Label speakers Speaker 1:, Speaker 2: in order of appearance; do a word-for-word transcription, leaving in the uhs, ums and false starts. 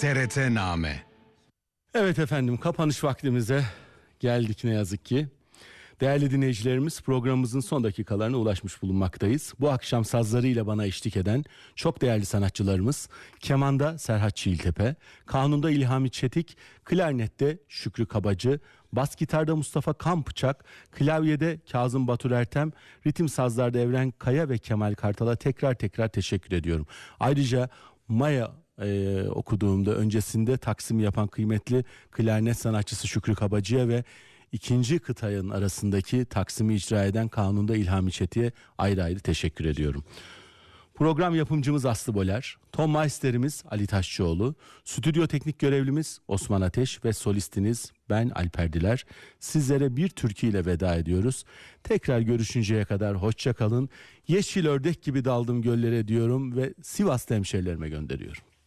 Speaker 1: T R T-name.
Speaker 2: Evet efendim, kapanış vaktimize geldik ne yazık ki. Değerli dinleyicilerimiz, programımızın son dakikalarına ulaşmış bulunmaktayız. Bu akşam sazlarıyla bana eşlik eden çok değerli sanatçılarımız: kemanda Serhat Çiğiltepe, kanunda İlhami Çetik, klarnette Şükrü Kabacı, bas gitarda Mustafa Kanbıçak, klavyede Kazım Batur Ertem, ritim sazlarda Evren Kaya ve Kemal Kartal'a tekrar tekrar teşekkür ediyorum. Ayrıca Maya Ee, okuduğumda öncesinde Taksim yapan kıymetli klarnet sanatçısı Şükrü Kabacı'ya ve ikinci kıtayın arasındaki Taksim'i icra eden kanunda İlhami Çetik'e ayrı ayrı teşekkür ediyorum. Program yapımcımız Aslı Boler, ton maisterimiz Ali Taşçıoğlu, stüdyo teknik görevlimiz Osman Ateş ve solistiniz ben Alper Diler. Sizlere bir türkü ile veda ediyoruz. Tekrar görüşünceye kadar hoşça kalın. Yeşil ördek gibi daldım göllere diyorum ve Sivas'ta hemşerilerime gönderiyorum.